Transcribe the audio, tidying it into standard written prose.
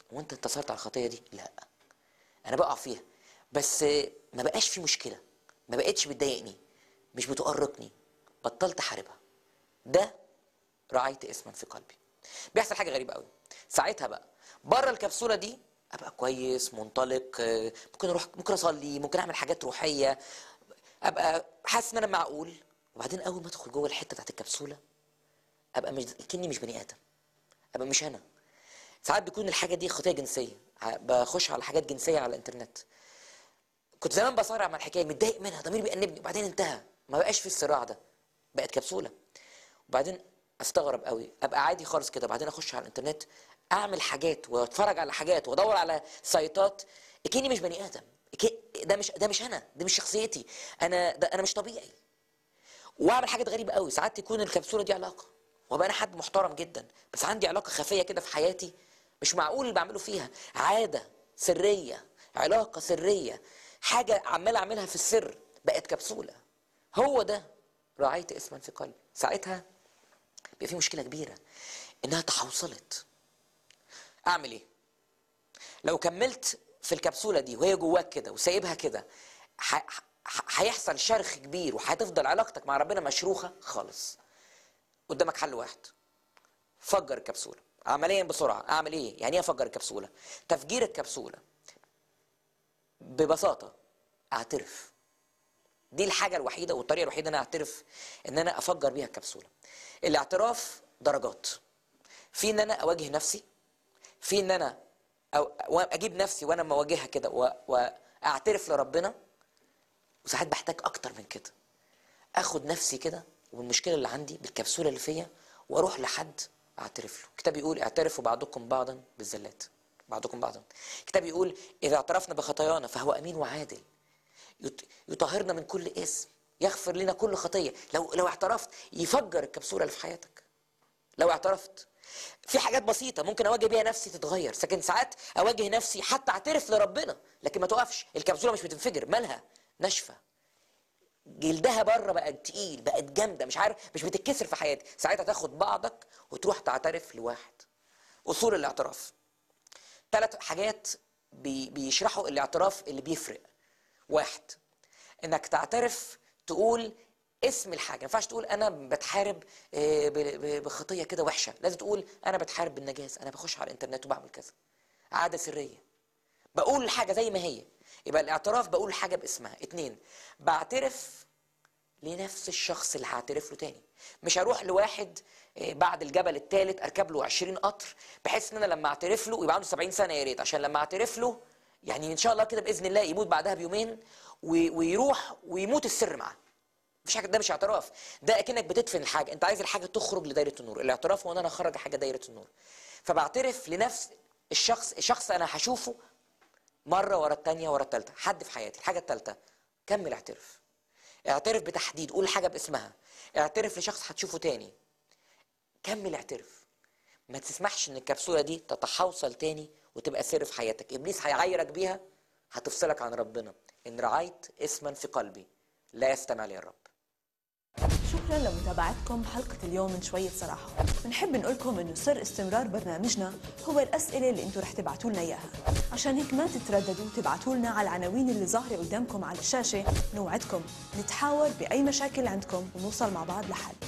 هو انت انتصرت على الخطيه دي؟ لا، انا بقع فيها، بس ما بقاش في مشكله، ما بقتش بتضايقني، مش بتؤرقني، بطلت احاربها. ده رعيت اسما في قلبي. بيحصل حاجه غريبه قوي ساعتها بقى، بره الكبسوله دي ابقى كويس منطلق، ممكن اروح، ممكن اصلي، ممكن اعمل حاجات روحيه، ابقى حاسس ان انا معقول. وبعدين اول ما ادخل جوه الحته بتاعت الكبسوله ابقى مش كني مش بني ادم، ابقى مش انا. ساعات بيكون الحاجه دي خطيه جنسيه، بخش على حاجات جنسيه على الانترنت. كنت زمان بصارع مع الحكايه، متضايق منها، ضميري بيأنبني، وبعدين انتهى، ما بقاش في الصراع ده، بقت كبسوله. وبعدين استغرب قوي، ابقى عادي خالص كده، وبعدين اخش على الانترنت اعمل حاجات واتفرج على حاجات وادور على سايتات، كأني مش بني ادم، ده مش انا، دي مش شخصيتي، انا مش طبيعي. واعمل حاجات غريبه قوي، ساعات تكون الكبسوله دي علاقه، وابقى انا حد محترم جدا، بس عندي علاقه خفيه كده في حياتي، مش معقول اللي بعمله فيها، عاده سريه، علاقه سريه، حاجه عمال اعملها في السر، بقت كبسوله. هو ده رعيت اسما في قلبي. ساعتها بيبقى في مشكله كبيره، انها تحوصلت. اعمل ايه؟ لو كملت في الكبسوله دي وهي جواك كده وسايبها كده، هيحصل شرخ كبير، وهتفضل علاقتك مع ربنا مشروخه خالص. قدامك حل واحد، فجر الكبسوله عمليا بسرعه. اعمل ايه؟ يعني ايه افجر الكبسوله؟ تفجير الكبسوله ببساطه اعترف. دي الحاجه الوحيده والطريقه الوحيده ان انا اعترف، ان انا افجر بيها الكبسوله. الاعتراف درجات، في ان انا اواجه نفسي، في ان انا اجيب نفسي وانا مواجهها كده واعترف لربنا، وساعات بحتاج اكتر من كده، اخد نفسي كده والمشكله اللي عندي بالكبسوله اللي فيا واروح لحد اعترف له. الكتاب يقول اعترفوا بعضكم بعضا بالزلات، بعضكم بعضا. الكتاب يقول اذا اعترفنا بخطايانا فهو امين وعادل يطهرنا من كل اسم، يغفر لنا كل خطيه. لو اعترفت يفجر الكبسوله اللي في حياتك. لو اعترفت في حاجات بسيطة ممكن أواجه بيها نفسي تتغير، لكن ساعات أواجه نفسي حتى أعترف لربنا لكن ما توقفش، الكبسولة مش بتنفجر، مالها؟ ناشفة، جلدها بره بقى تقيل، بقت جامدة، مش عارف، مش بتتكسر في حياتي. ساعتها تاخد بعضك وتروح تعترف لواحد. أصول الاعتراف 3 حاجات بيشرحوا الاعتراف اللي بيفرق. 1، إنك تعترف، تقول اسم الحاجه. ما ينفعش تقول انا بتحارب بخطيه كده وحشه، لازم تقول انا بتحارب بالنجاس، انا بخش على الانترنت وبعمل كذا، عاده سريه، بقول الحاجه زي ما هي. يبقى الاعتراف بقول الحاجه باسمها. 2، بعترف لنفس الشخص اللي هعترف له تاني، مش هروح لواحد بعد الجبل الثالث اركب له 20 قطر، بحيث ان انا لما اعترف له يبقى عنده 70 سنه، يا ريت، عشان لما اعترف له يعني ان شاء الله كده باذن الله يموت بعدها بيومين ويروح ويموت السر معاه. مفيش حاجه، ده مش اعتراف، ده اكنك بتدفن الحاجه، انت عايز الحاجه تخرج لدايره النور. الاعتراف هو ان انا اخرج حاجه دايره النور. فبعترف لنفس الشخص انا هشوفه مره ورا الثانيه ورا الثالثه، حد في حياتي. الحاجه الثالثه، كمل اعترف، اعترف بتحديد، قول حاجه باسمها، اعترف لشخص هتشوفه تاني، كمل اعترف. ما تسمحش ان الكبسوله دي تتحوصل تاني وتبقى سر في حياتك، ابليس هيعايرك بيها، هتفصلك عن ربنا. ان رعيت اسما في قلبي لا يستمع لي الرب. شكرا لمتابعتكم حلقة اليوم من شوية صراحة. بنحب نقول لكم انه سر استمرار برنامجنا هو الأسئلة اللي انتم رح تبعتوا لنا اياها، عشان هيك ما تترددوا تبعتوا لنا على العناوين اللي ظاهرة قدامكم على الشاشة. نوعدكم نتحاور بأي مشاكل عندكم ونوصل مع بعض لحل.